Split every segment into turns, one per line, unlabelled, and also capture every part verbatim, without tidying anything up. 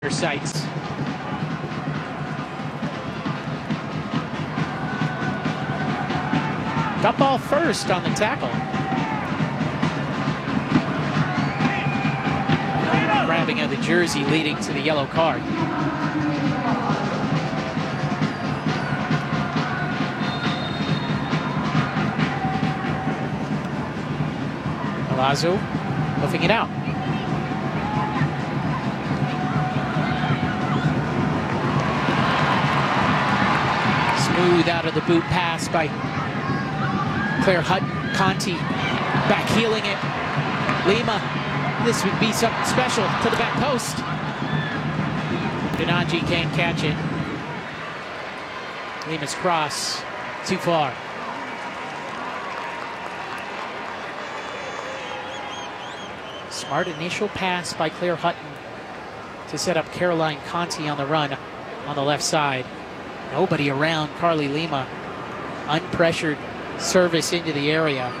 Their sights. Got ball first on the tackle. Grabbing of the jersey leading to the yellow card. Milazzo hoofing it out. Smooth out of the boot pass by Claire Hutton. Conti back heeling it. Lima, this would be something special to the back post. Donaji can't catch it. Lima's cross, too far. Smart initial pass by Claire Hutton to set up Caroline Conti on the run on the left side. Nobody around Carly Lima. Unpressured service into the area.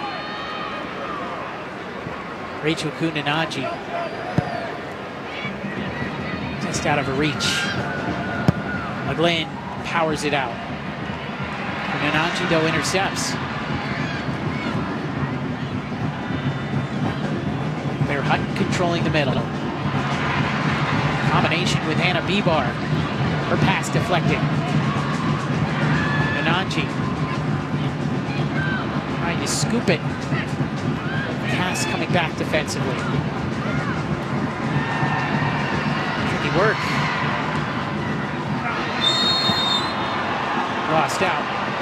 Rachel Kuninaji just out of her reach. McGlynn powers it out. Kuninaji though intercepts. Claire Hutton controlling the middle. Combination with Hannah Bibar. Her pass deflected. Kuninaji trying to scoop it. Pass coming back defensively. Tricky work. Lost out.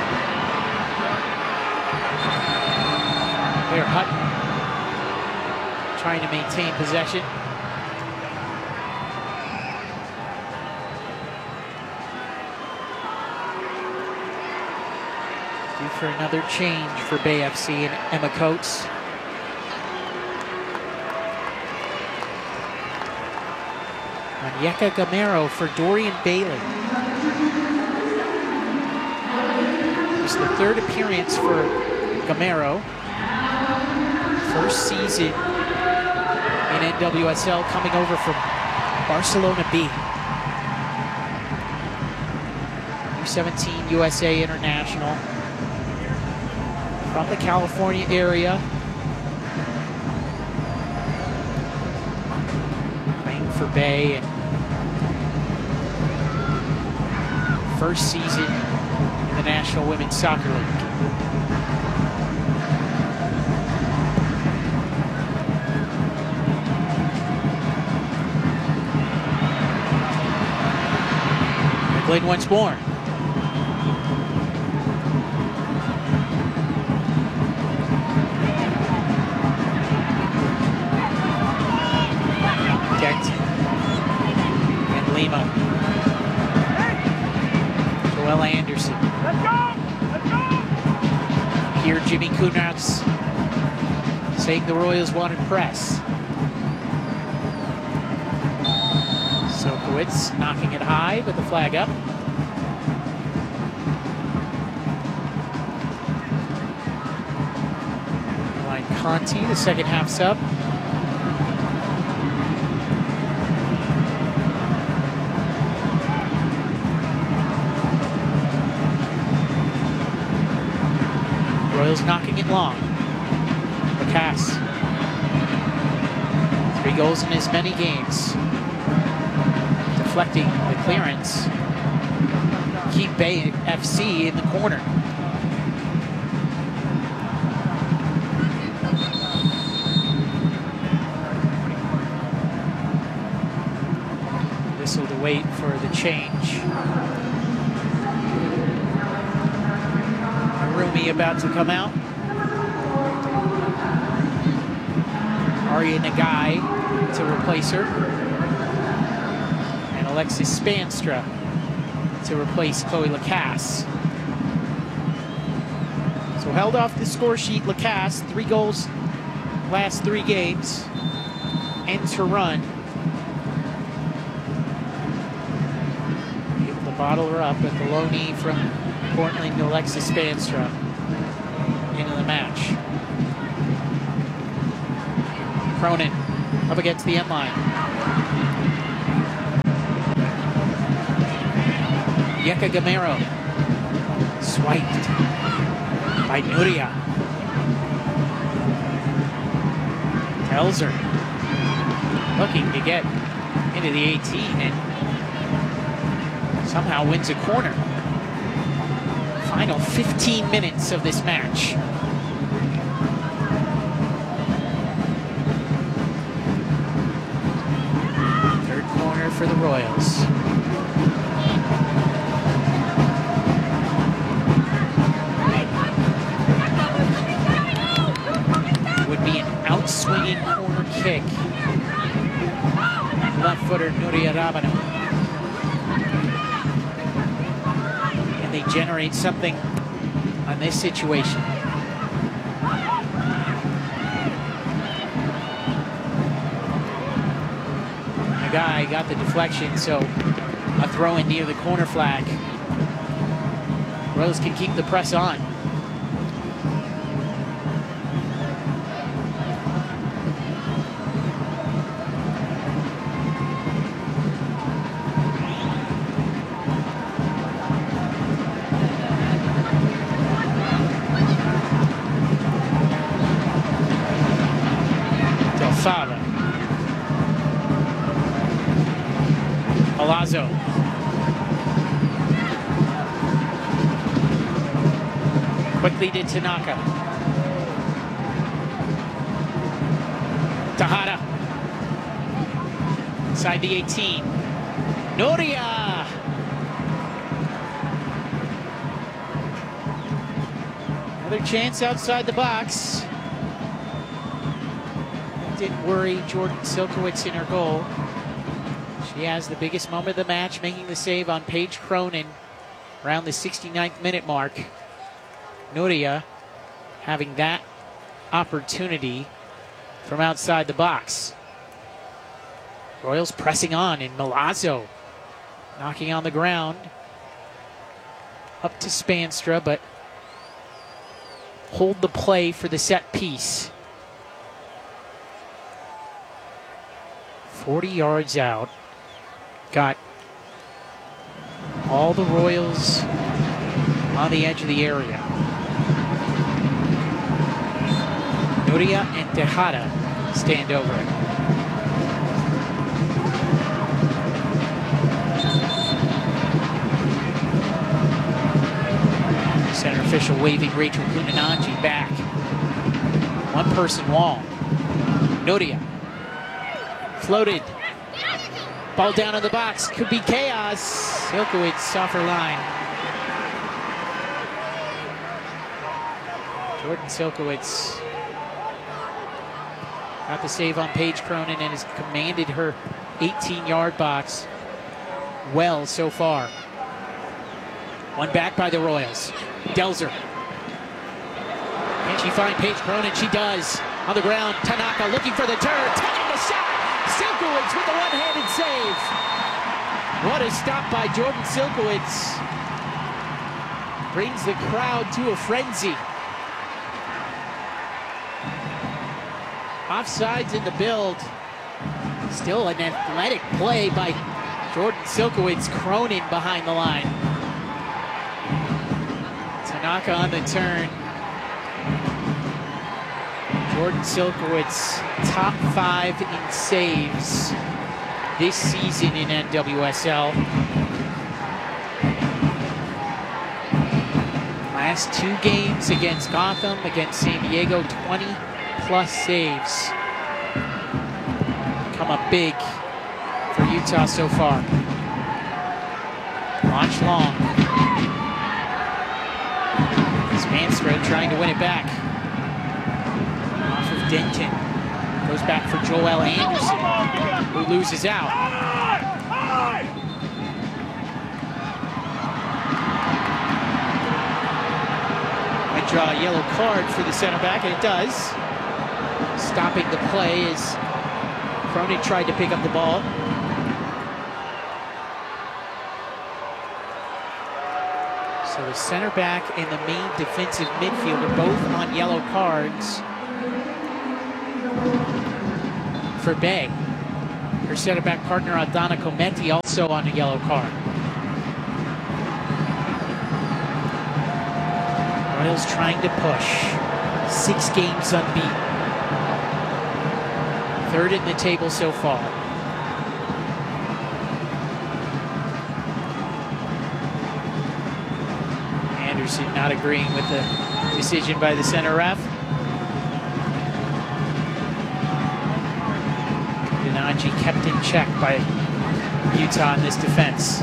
Claire Hutton trying to maintain possession. Due for another change for Bay F C and Emma Coates. Onyeka Gamero for Dorian Bailey. It's the third appearance for Gamero. First season in N W S L, coming over from Barcelona B. U seventeen U S A International. From the California area. Playing for Bay. And first season in the National Women's Soccer League. McGlynn once more. Dent and Lima. Joella Anderson.
Let's go! Let's go!
Here Jimmy Kunatz saying the Royals wanted press. Sokowitz knocking it high with the flag up. Line Conti, the second half sub. Royals knocking it long. Lacasse. Three goals in as many games. Deflecting the clearance. Keep Bay F C in the corner. Whistle to wait for the change. Rumi about to come out. Aria Nagai to replace her. And Alexis Spanstra to replace Chloe Lacasse. So held off the score sheet, Lacasse, three goals last three games. Ends her run. Able to bottle her up at the low knee from Portland, Alexis Spanstra into the match. Cronin up against the end line. Yeka Gamero. Swiped by Nuria. Telzer looking to get into the eighteen and somehow wins a corner. Final fifteen minutes of this match. Third corner for the Royals. It would be an outswinging corner kick. Left-footer Nuria Rabano. And they generate something on this situation. The guy got the deflection, so a throw in near the corner flag. Rose can keep the press on. Delfada. Palazzo. Quickly to Tanaka. Tejada. Inside the eighteen. Nuria. Another chance outside the box. Didn't worry Jordan Silkowitz in her goal. She has the biggest moment of the match, making the save on Paige Cronin around the sixty-ninth minute mark. Nuria having that opportunity from outside the box. Royals pressing on, and Milazzo knocking on the ground. Up to Spanstra, but hold the play for the set piece. forty yards out. Got all the Royals on the edge of the area. Nuria and Tejada stand over it. Center official waving Rachel Kunananji back. One person wall. Nuria. Floated. Ball down in the box. Could be chaos. Silkowitz off her line. Jordan Silkowitz got the save on Paige Cronin and has commanded her eighteen-yard box well so far. One back by the Royals. Delzer. Can she find Paige Cronin? She does. On the ground, Tanaka looking for the turn. Taking the shot. Silkowitz with the one-handed save. What a stop by Jordan Silkowitz. Brings the crowd to a frenzy. Offsides in the build. Still an athletic play by Jordan Silkowitz. Cronin behind the line. Tanaka on the turn. Jordan Silkowitz, top five in saves this season in N W S L. Last two games against Gotham, against San Diego, twenty plus saves. Come up big for Utah so far. Launch long. Spanstra trying to win it back. Off of Denton. Goes back for Joel Anderson, who loses out. Might draw a yellow card for the center back, and it does. Stopping the play as Cronin tried to pick up the ball. So the center back and the main defensive midfielder both on yellow cards for Bay. Her center back partner Adana Cometi also on a yellow card. Royals trying to push. Six games unbeaten. Third in the table so far. Anderson not agreeing with the decision by the center ref. Kundananji kept in check by Utah in this defense.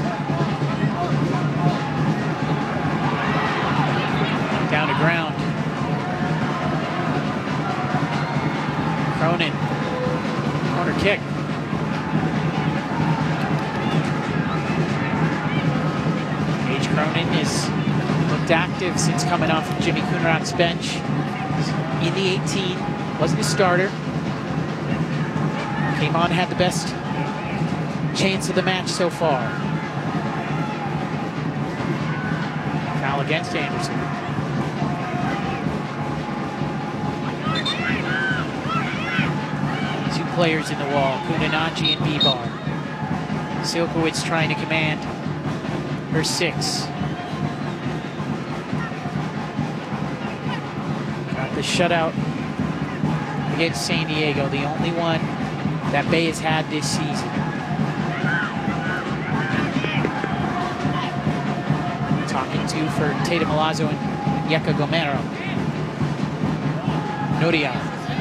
Down to ground. Cronin, corner kick. Paige Cronin has looked active since coming off of Jimmy Coonrod's bench. In the eighteen, wasn't a starter. Came on, had the best chance of the match so far. Foul against Anderson. Two players in the wall, Kundananji and Bibar. Silkowitz trying to command her six. Got the shutout against San Diego, the only one that Bay has had this season. Talking to for Tatum Milazzo and Yeka Gomero. Nodia.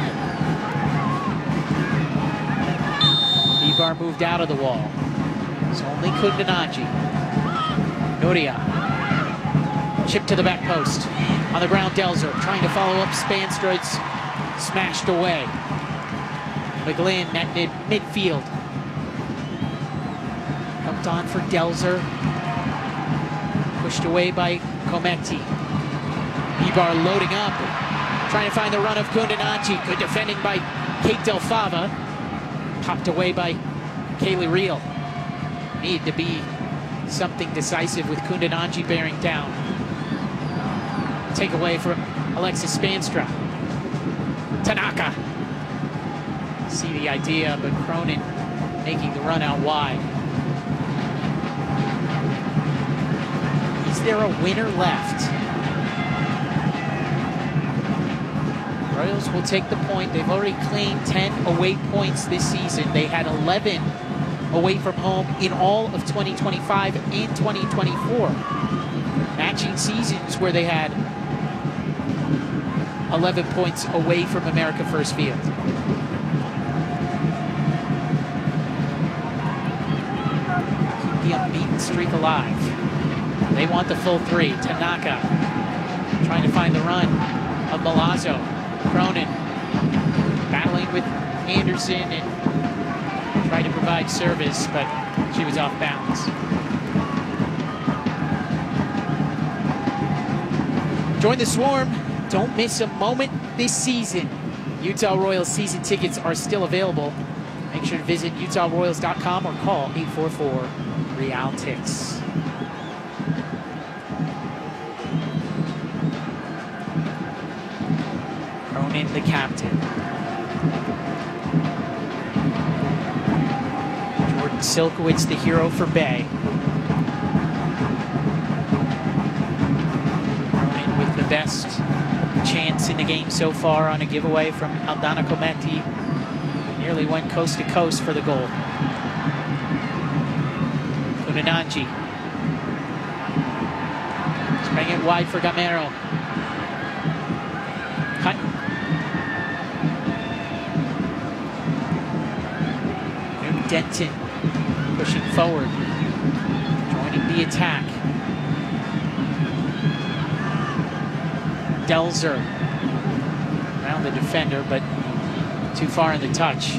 Bibar moved out of the wall. It's only Kundananji. Nodia. Chip to the back post. On the ground, Delzer trying to follow up. Spanstroids smashed away. McGlynn at mid midfield. Helped on for Delzer. Pushed away by Cometi. Bibar loading up. Trying to find the run of Kundananji. Good defending by Kate Del Fava. Popped away by Kaylee Reel. Need to be something decisive with Kundananji bearing down. Take away from Alexis Spanstra. Tanaka. See the idea, but Cronin making the run out wide. Is there a winner left? Royals will take the point. They've already claimed ten away points this season. They had eleven away from home in all of twenty twenty-five and twenty twenty-four. Matching seasons where they had eleven points away from America First Field. Keep the unbeaten streak alive. They want the full three. Tanaka trying to find the run of Milazzo. Cronin battling with Anderson and tried to provide service, but she was off balance. Join the Swarm. Don't miss a moment this season. Utah Royals season tickets are still available. Make sure to visit Utah Royals dot com or call eight four four Real Tix. Cronin, the captain. Jordan Silkowitz, the hero for Bay. Cronin with the best chance in the game so far on a giveaway from Aldana Cometi. Nearly went coast to coast for the goal. Kundananji. Spraying it wide for Gamero. Hutton. Newton Denton pushing forward. Joining the attack. Delzer around the defender, but too far in the touch.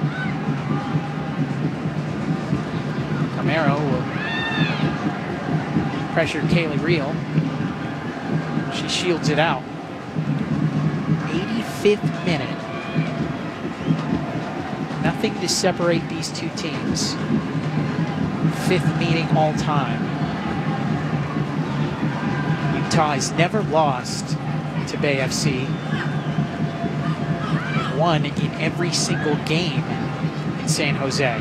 Camaro will pressure Kaylee Reel. She shields it out. eighty-fifth minute. Nothing to separate these two teams. Fifth meeting all time. Utah has never lost to Bay F C. They've won in every single game in San Jose.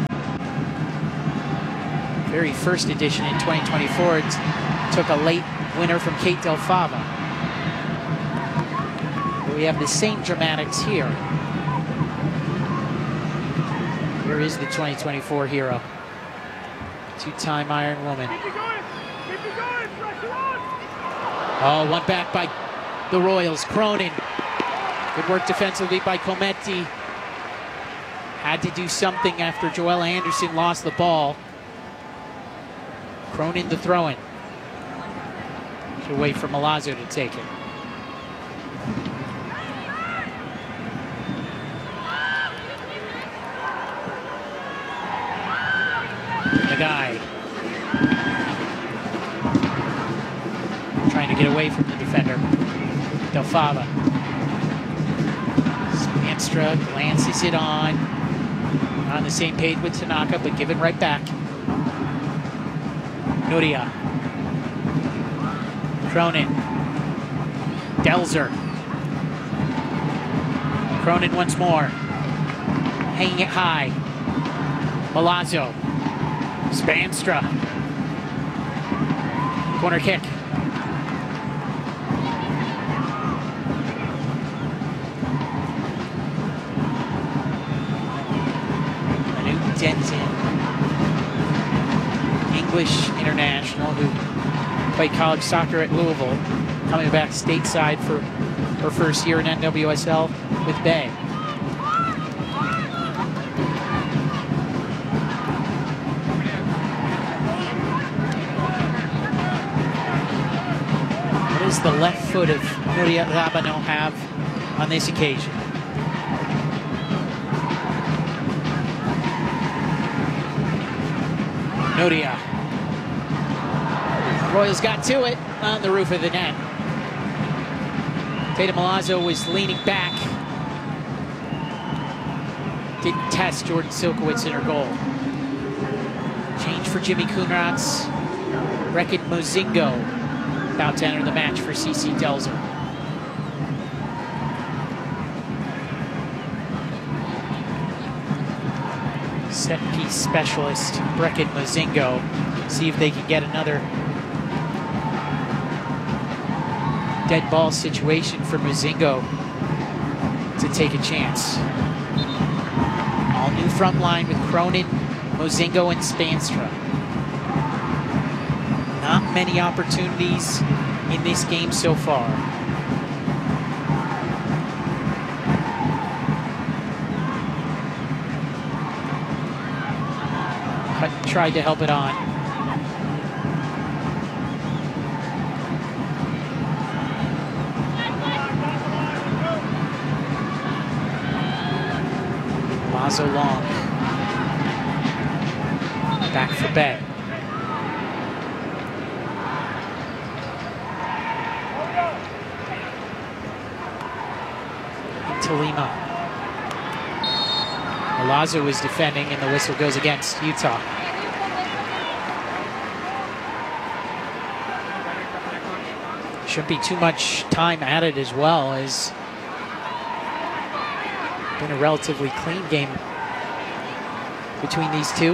Very first edition in twenty twenty-four, it took a late winner from Kate Del Fava. But we have the same dramatics here. Here is the twenty twenty-four hero. Two-time Iron Woman.
Keep it going! Keep it going! Pressure on!
Oh, one back by the Royals. Cronin. Good work defensively by Cometti. Had to do something after Joella Anderson lost the ball. Cronin the throw-in. Should wait for Milazzo to take it. The guy trying to get away from the defender. Del Fava. Spanstra glances it on. On the same page with Tanaka, but given right back. Nuria. Cronin. Delzer. Cronin once more. Hanging it high. Milazzo. Spanstra. Corner kick. Denton, English international who played college soccer at Louisville, coming back stateside for her first year in N W S L with Bay. What does the left foot of Nuria Rabano have on this occasion? Nuria. Royals got to it on the roof of the net. Tatum Milazzo was leaning back. Didn't test Jordan Silkowitz in her goal. Change for Jimmy Coonrotz. Rekit Mozingo about to enter the match for C C Delzer. Set piece specialist Rekit Mozingo. See if they can get another dead ball situation for Mozingo to take a chance. All new front line with Cronin, Mozingo, and Spanstra. Not many opportunities in this game so far. Hutton tried to help it on. Milazzo long. Back for Bay. Into Lima. Milazzo is defending and the whistle goes against Utah. Shouldn't be too much time added as well, as been a relatively clean game between these two.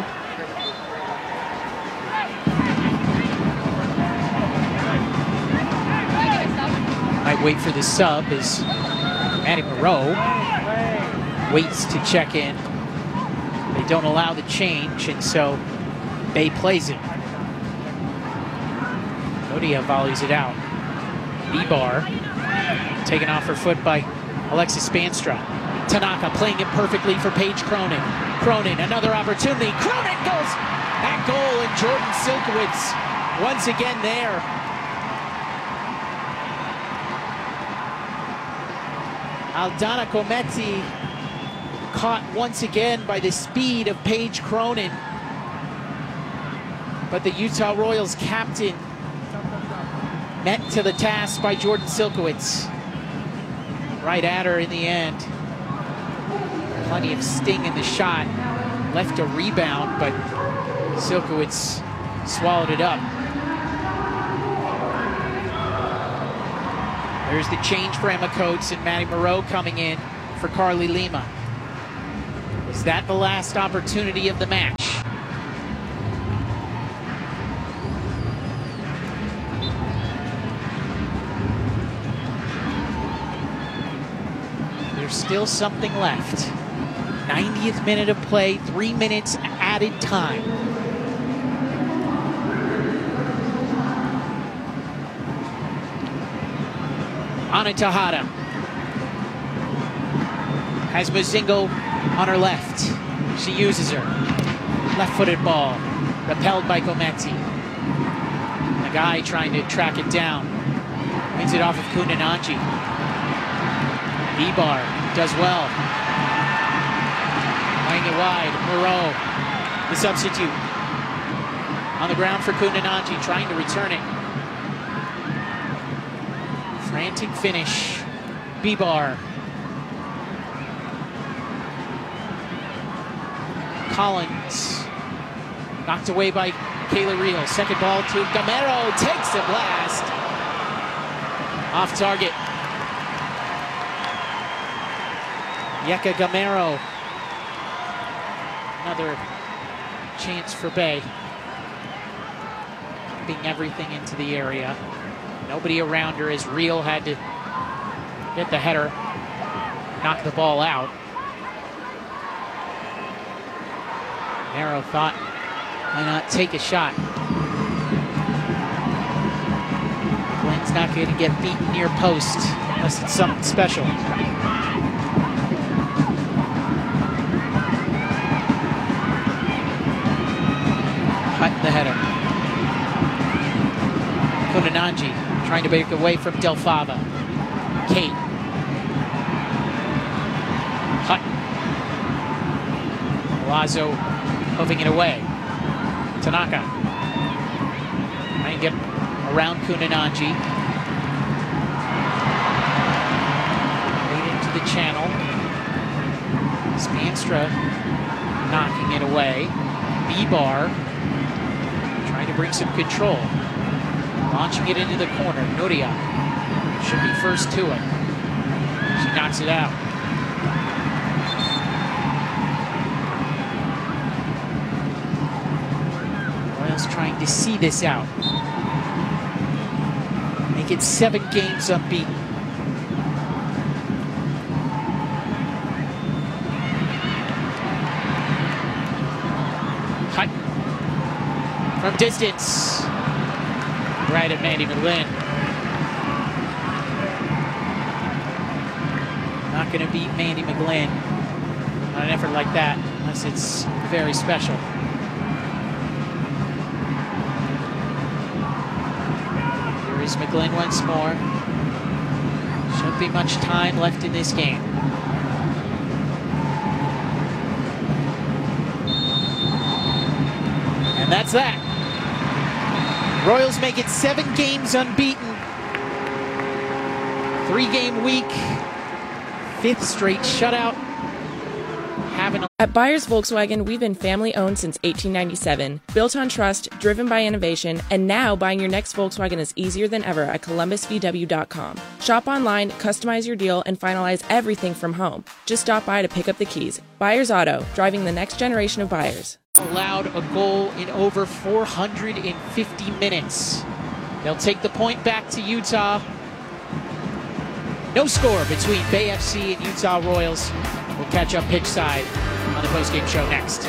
Might wait for the sub as Maddie Moreau waits to check in. They don't allow the change, and so Bay plays it. Odia volleys it out. Ibar taken off her foot by Alexis Spanstra. Tanaka playing it perfectly for Paige Cronin. Cronin, another opportunity. Cronin goes at goal, and Jordan Silkowitz once again there. Aldana Cometti caught once again by the speed of Paige Cronin. But the Utah Royals captain met to the task by Jordan Silkowitz. Right at her in the end. Plenty of sting in the shot. Left a rebound, but Silkowitz swallowed it up. There's the change for Emma Coates, and Maddie Moreau coming in for Carly Lima. Is that the last opportunity of the match? still something left. ninetieth minute of play, three minutes added time. Ana Tejada has Mozingo on her left. She uses her. Left-footed ball, repelled by Gomezi. The guy trying to track it down. Wins it off of Kundananji. Ibar does well. Playing it wide. Moreau, the substitute. On the ground for Kundananji, trying to return it. Frantic finish. Bibar. Collins. Knocked away by Kayla Reel. Second ball to Gamero. Takes a blast. Off target. Yeka Gamero. Another chance for Bay. Keeping everything into the area. Nobody around her as Reel had to get the header. Knock the ball out. Gamero thought, why not take a shot? Glenn's not going to get beaten near post unless it's something special. Hutton the header. Kundananji trying to break away from Del Fava. Kate. Hutton. Lazo moving it away. Tanaka. Trying to get around Kundananji. Right into the channel. Spanstra knocking it away. B-Bar trying to bring some control. Launching it into the corner. Nuria should be first to it. She knocks it out. Royals trying to see this out. Make it seven games unbeaten. Hut from distance. Right at Mandy McGlynn. Not going to beat Mandy McGlynn on an effort like that unless it's very special. Here is McGlynn once more. Shouldn't be much time left in this game. And that's that. Royals make it seven games unbeaten. Three-game week. Fifth straight shutout. Having a
At Byers Volkswagen, we've been family-owned since eighteen ninety-seven. Built on trust, driven by innovation, and now buying your next Volkswagen is easier than ever at Columbus V W dot com. Shop online, customize your deal, and finalize everything from home. Just stop by to pick up the keys. Byers Auto, driving the next generation of buyers.
Allowed a goal in over four hundred fifty minutes. They'll take the point back to Utah. No score between Bay F C and Utah Royals. We'll catch up pitch side on the postgame show next.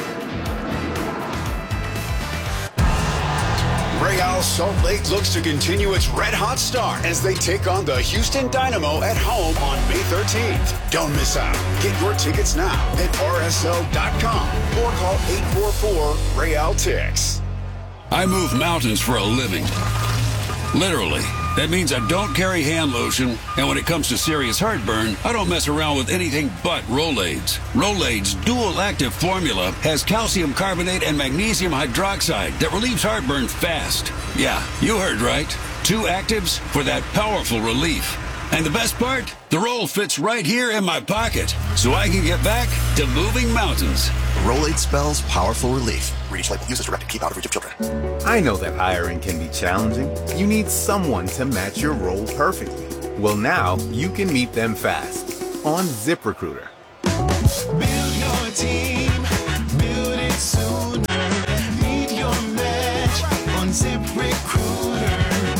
Real Salt Lake looks to continue its red-hot start as they take on the Houston Dynamo at home on May thirteenth. Don't miss out. Get your tickets now at R S L dot com or call eight four four Real Tix.
I move mountains for a living. Literally. That means I don't carry hand lotion, and when it comes to serious heartburn, I don't mess around with anything but Rolaids. Rolaids' dual-active formula has calcium carbonate and magnesium hydroxide that relieves heartburn fast. Yeah, you heard right. Two actives for that powerful relief. And the best part? The roll fits right here in my pocket, so I can get back to moving mountains.
Rolade spells powerful relief. Read each label. Use as directed. Keep out of reach of children.
I know that hiring can be challenging. You need someone to match your role perfectly. Well, now you can meet them fast on ZipRecruiter.
Build your team. Build it sooner. Meet your match on ZipRecruiter.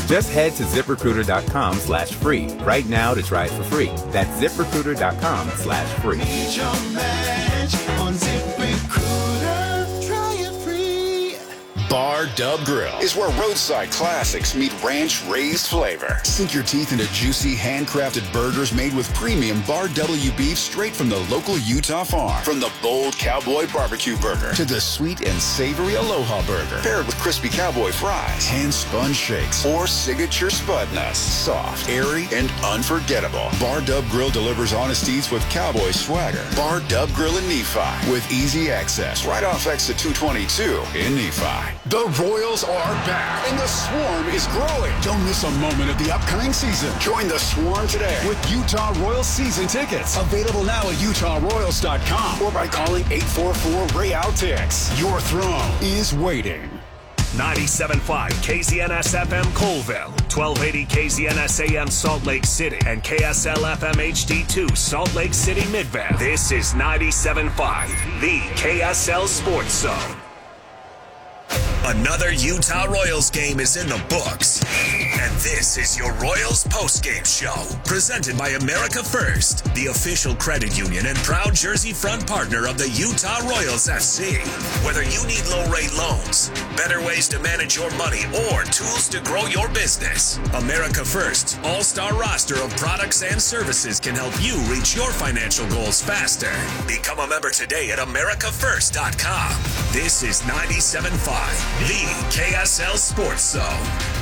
Just head to ZipRecruiter.com slash free right now to try it for free. That's ZipRecruiter.com slash free.
Need your match on ZipRecruiter. Try it free.
Bar Dub Grill is where roadside classics meet ranch-raised flavor. Sink your teeth into juicy, handcrafted burgers made with premium Bar W beef straight from the local Utah farm. From the bold cowboy barbecue burger to the sweet and savory Aloha burger, paired with crispy cowboy fries, hand-spun shakes, or signature spud nuts. Soft, airy, and unforgettable. Bar Dub Grill delivers honest eats with cowboy swagger. Bar Dub Grill in Nephi with easy access right off exit two twenty-two in Nephi. The Royals are back, and the Swarm is growing. Don't miss a moment of the upcoming season. Join the Swarm today with Utah Royals season tickets. Available now at Utah Royals dot com or by calling eight four four Real Tix. Your throne is waiting.
ninety-seven point five K Z N S F M Colville, twelve eighty K Z N S A M Salt Lake City, and K S L F M H D two Salt Lake City Midvale. This is ninety-seven point five, the K S L Sports Zone.
Another Utah Royals game is in the books. And this is your Royals postgame show, presented by America First, the official credit union and proud jersey front partner of the Utah Royals F C. Whether you need low-rate loans, better ways to manage your money, or tools to grow your business, America First's all-star roster of products and services can help you reach your financial goals faster. Become a member today at America First dot com. This is ninety-seven point five, the K S L Sports Zone.